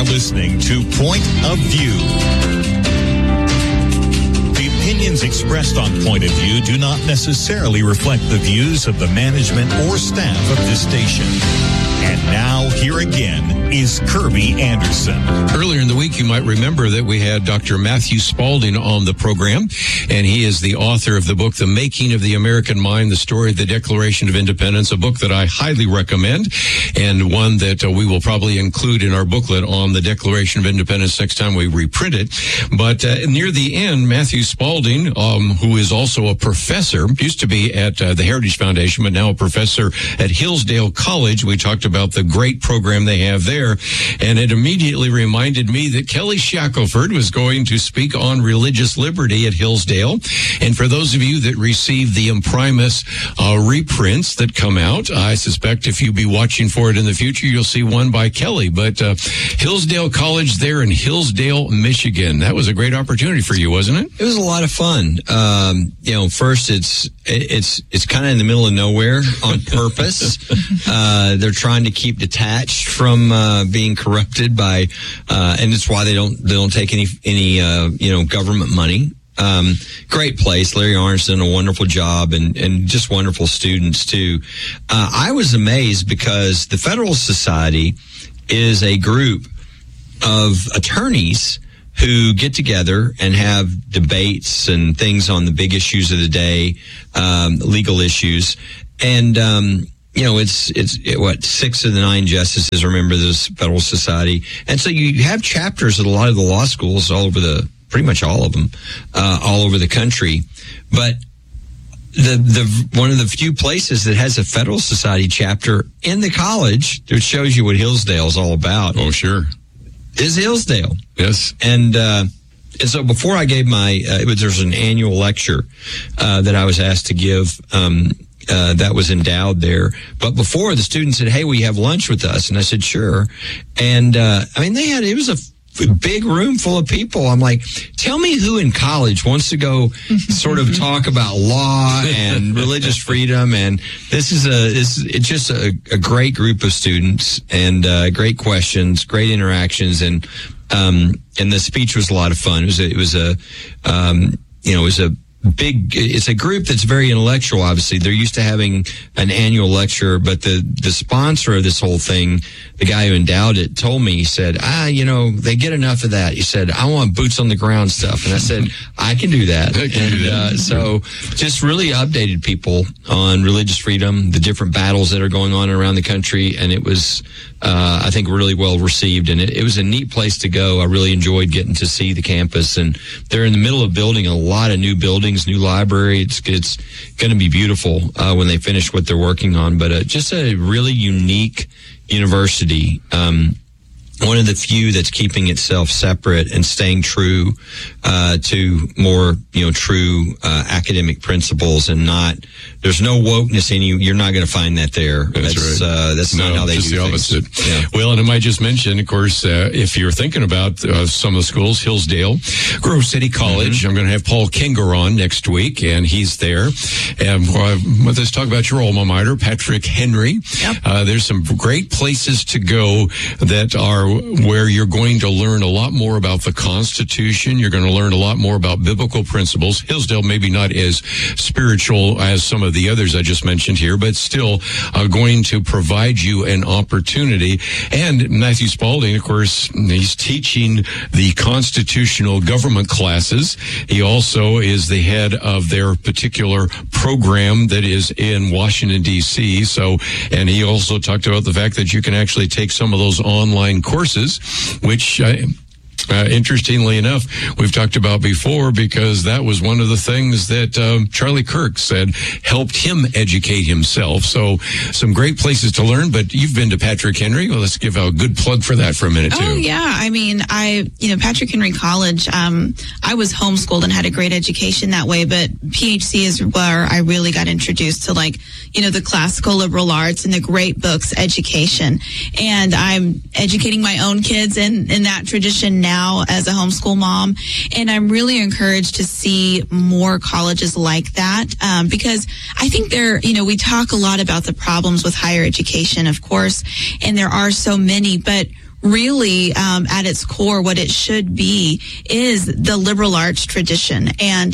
listening to Point of View. The opinions expressed on Point of View do not necessarily reflect the views of the management or staff of this station. And now, here again is Kirby Anderson. Earlier in the week, you might remember that we had Dr. Matthew Spalding on the program, and he is the author of the book, The Making of the American Mind, the Story of the Declaration of Independence, a book that I highly recommend, and one that we will probably include in our booklet on the Declaration of Independence next time we reprint it. But near the end, Matthew Spalding, who is also a professor, used to be at the Heritage Foundation, but now a professor at Hillsdale College. We talked about the great program they have there, and it immediately reminded me that Kelly Shackelford was going to speak on religious liberty at Hillsdale. And for those of you that receive the imprimis reprints that come out, I suspect if you be watching for it in the future, you'll see one by Kelly. But Hillsdale College there in Hillsdale, Michigan, that was a great opportunity for you, wasn't it? It was a lot of fun. First it's kind of in the middle of nowhere on purpose. They're trying to keep detached from being corrupted by, and it's why they don't take any government money. Great place. Larry Arnett's done a wonderful job, and just wonderful students too. I was amazed because the Federalist Society is a group of attorneys who get together and have debates and things on the big issues of the day, legal issues. And, it's 6 of the 9 justices are members of this Federal Society. And so you have chapters at a lot of the law schools pretty much all of them, all over the country. But the one of the few places that has a Federal Society chapter in the college, that shows you what Hillsdale is all about. Oh, sure. Is Hillsdale. Yes. And so before I gave there's an annual lecture that I was asked to give that was endowed there. But before, the students said, "Hey, will you have lunch with us?" And I said, "Sure." And it was a big room full of people. I'm like, tell me who in college wants to go sort of talk about law and religious freedom. And it's just a great group of students, and great questions, great interactions. And the speech was a lot of fun. It's a group that's very intellectual, obviously. They're used to having an annual lecture, but the sponsor of this whole thing, the guy who endowed it, told me, he said, they get enough of that. He said, I want boots on the ground stuff. And I said, I can do that. So just really updated people on religious freedom, the different battles that are going on around the country. And it was, I think, really well received. And it was a neat place to go. I really enjoyed getting to see the campus. And they're in the middle of building a lot of new buildings, new library. It's going to be beautiful when they finish what they're working on. But just a really unique university. One of the few that's keeping itself separate and staying true to more, true academic principles, and there's no wokeness in you. You're not going to find that there. That's right. That's not how they do things. The opposite. Yeah. Well, and I might just mention, of course, if you're thinking about some of the schools, Hillsdale, Grove City College. I'm going to have Paul Kinger on next week, and he's there. And let's talk about your alma mater, Patrick Henry. Yep. There's some great places to go that are where you're going to learn a lot more about the Constitution. You're going to learn a lot more about biblical principles. Hillsdale maybe not as spiritual as some of the others I just mentioned here, but still going to provide you an opportunity. And Matthew Spalding, of course, he's teaching the constitutional government classes. He also is the head of their particular program that is in Washington, D.C. And he also talked about the fact that you can actually take some of those online courses, which interestingly enough, we've talked about before, because that was one of the things that Charlie Kirk said helped him educate himself. So some great places to learn, but you've been to Patrick Henry. Well, let's give a good plug for that for a minute, too. Oh, yeah. I mean, Patrick Henry College, I was homeschooled and had a great education that way, but PHC is where I really got introduced to, the classical liberal arts and the great books education. And I'm educating my own kids in that tradition now as a homeschool mom. And I'm really encouraged to see more colleges like that, because I think we talk a lot about the problems with higher education, of course, and there are so many, but really, at its core, what it should be is the liberal arts tradition and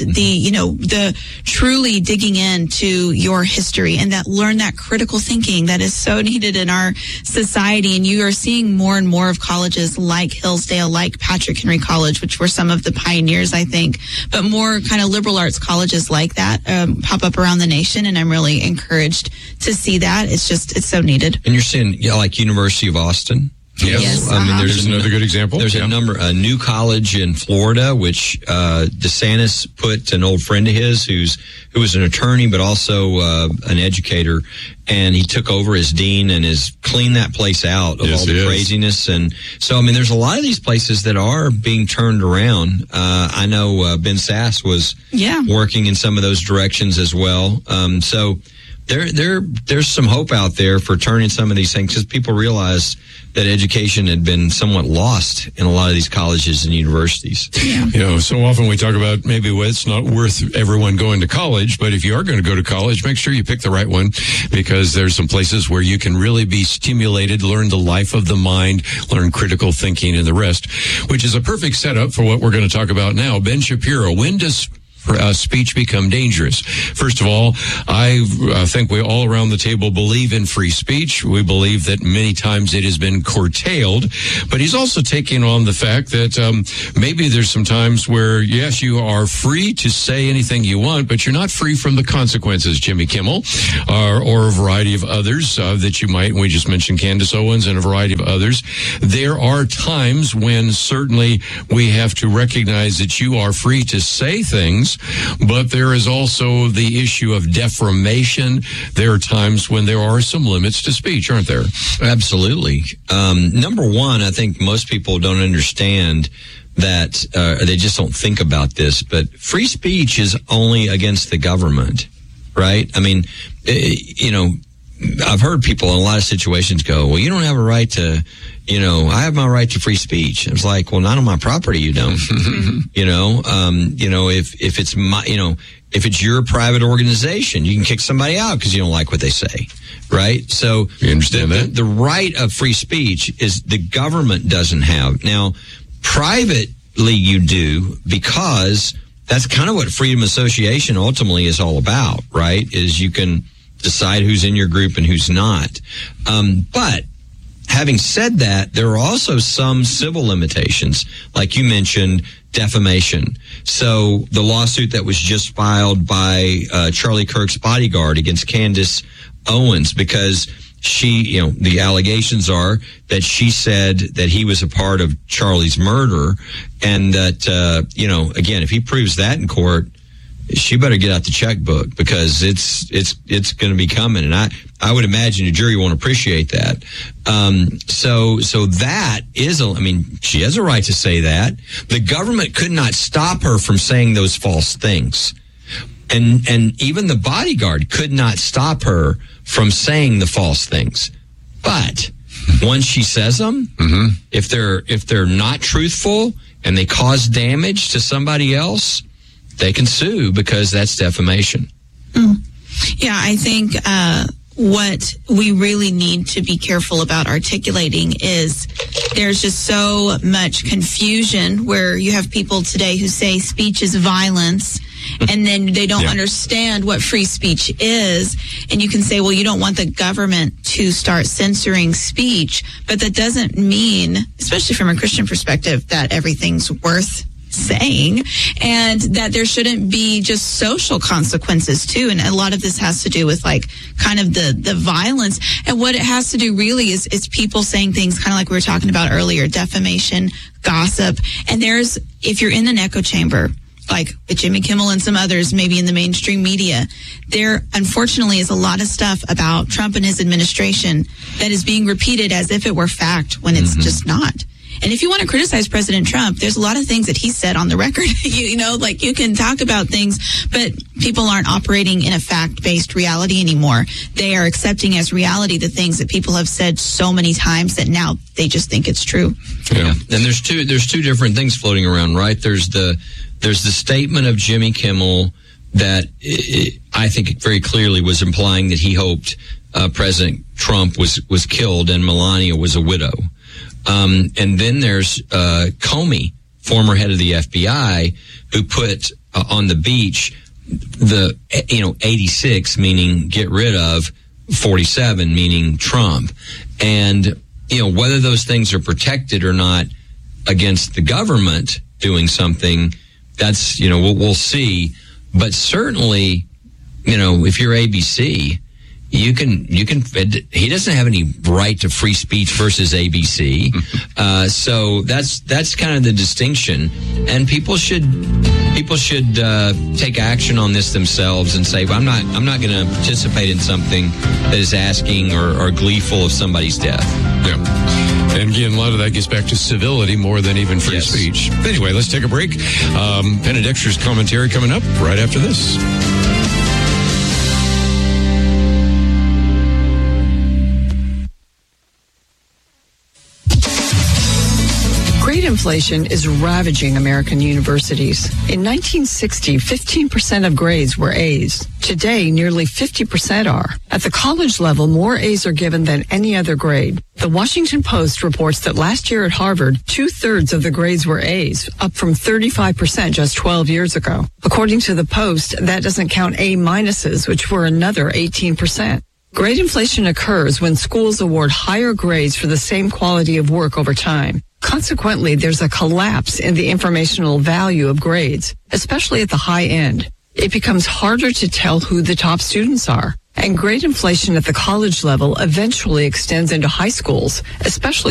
the truly digging into your history and learn that critical thinking that is so needed in our society. And you are seeing more and more of colleges like Hillsdale, like Patrick Henry College, which were some of the pioneers, I think, but more kind of liberal arts colleges like that pop up around the nation. And I'm really encouraged to see that. It's so needed. And you're seeing, like University of Austin. Yes. I mean, there's another good example. There's a new college in Florida, which DeSantis put an old friend of his who was an attorney, but also an educator, and he took over as dean and has cleaned that place out of all the craziness. And so, I mean, there's a lot of these places that are being turned around. I know Ben Sass was working in some of those directions as well. So there's some hope out there for turning some of these things, because people realize that education had been somewhat lost in a lot of these colleges and universities. Yeah. So often we talk about maybe it's not worth everyone going to college, but if you are going to go to college, make sure you pick the right one, because there's some places where you can really be stimulated, learn the life of the mind, learn critical thinking and the rest, which is a perfect setup for what we're going to talk about now. Ben Shapiro, when does speech become dangerous? First of all, I think we all around the table believe in free speech. We believe that many times it has been curtailed, but he's also taking on the fact that maybe there's some times where, yes, you are free to say anything you want, but you're not free from the consequences. Jimmy Kimmel or a variety of others that you might, we just mentioned Candace Owens and a variety of others. There are times when certainly we have to recognize that you are free to say things, but there is also the issue of defamation. There are times when there are some limits to speech, aren't there? Absolutely. Number one, I think most people don't understand that, they just don't think about this, but free speech is only against the government, right? I mean, I've heard people in a lot of situations go, well, you don't have a right to, I have my right to free speech. It's like, well, not on my property, you don't. If it's my, if it's your private organization, you can kick somebody out because you don't like what they say, right? So you understand that the right of free speech is the government doesn't have. Now, privately you do, because that's kind of what freedom of association ultimately is all about, right? Is you can decide who's in your group and who's not. But having said that, there are also some civil limitations, like you mentioned, defamation. So the lawsuit that was just filed by Charlie Kirk's bodyguard against Candace Owens, because she, the allegations are that she said that he was a part of Charlie's murder, and that, again, if he proves that in court, she better get out the checkbook, because it's going to be coming, and I would imagine the jury won't appreciate that. So that is she has a right to say that. The government could not stop her from saying those false things, and even the bodyguard could not stop her from saying the false things. But once she says them, if they're not truthful and they cause damage to somebody else, they can sue, because that's defamation. Yeah, I think what we really need to be careful about articulating is there's just so much confusion where you have people today who say speech is violence, and then they don't understand what free speech is. And you can say, well, you don't want the government to start censoring speech, but that doesn't mean, especially from a Christian perspective, that everything's worth saying, and that there shouldn't be just social consequences too. And a lot of this has to do with kind of the violence, and what it has to do really is people saying things kind of like we were talking about earlier, defamation, gossip. And if you're in an echo chamber, like with Jimmy Kimmel and some others, maybe in the mainstream media, there unfortunately is a lot of stuff about Trump and his administration that is being repeated as if it were fact when it's just not. And if you want to criticize President Trump, there's a lot of things that he said on the record. You can talk about things, but people aren't operating in a fact-based reality anymore. They are accepting as reality the things that people have said so many times that now they just think it's true. Yeah. And there's two different things floating around, right? There's the statement of Jimmy Kimmel that I think very clearly was implying that he hoped President Trump was killed and Melania was a widow. And then there's Comey, former head of the FBI, who put on the beach the 86, meaning get rid of, 47, meaning Trump. And whether those things are protected or not against the government doing something, that's we'll see. But certainly, if you're ABC, you can. He doesn't have any right to free speech versus ABC. So that's kind of the distinction. And people should take action on this themselves and say, well, I'm not going to participate in something that is asking or gleeful of somebody's death. Yeah. And again, a lot of that gets back to civility more than even free speech. Anyway, let's take a break. Penn and Dexter's commentary coming up right after this. Grade inflation is ravaging American universities. In 1960, 15% of grades were A's. Today, nearly 50% are. At the college level, more A's are given than any other grade. The Washington Post reports that last year at Harvard, 2/3 of the grades were A's, up from 35% just 12 years ago. According to the Post, that doesn't count A minuses, which were another 18%. Grade inflation occurs when schools award higher grades for the same quality of work over time. Consequently, there's a collapse in the informational value of grades, especially at the high end. It becomes harder to tell who the top students are. And grade inflation at the college level eventually extends into high schools, especially